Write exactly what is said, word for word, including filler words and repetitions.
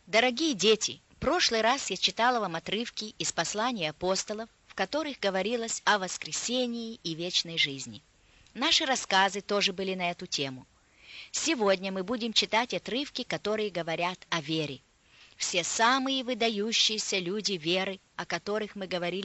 Дорогие дети, в прошлый раз я читала вам отрывки из посланий апостолов, в которых говорилось о воскресении и вечной жизни. Наши рассказы тоже были на эту тему. Сегодня мы будем читать отрывки, которые говорят о вере. Все самые выдающиеся люди веры, о которых мы говорили